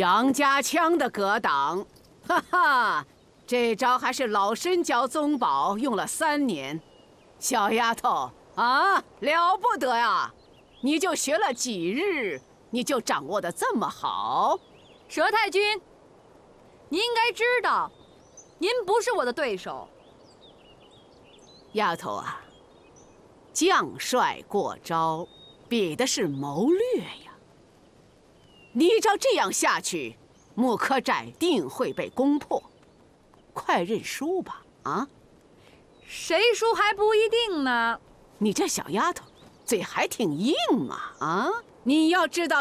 杨家枪的格挡，哈哈，这招还是老身教宗宝用了3年。小丫头啊，了不得呀！你就学了几日，你就掌握得这么好？ 佘太君，您应该知道，您不是我的对手。 丫头啊，将帅过招，比的是谋略呀。你照这样下去，木柯寨定会被攻破。快认输吧，啊！ 谁输还不一定呢。 你这小丫头，嘴还挺硬嘛，啊！你要知道。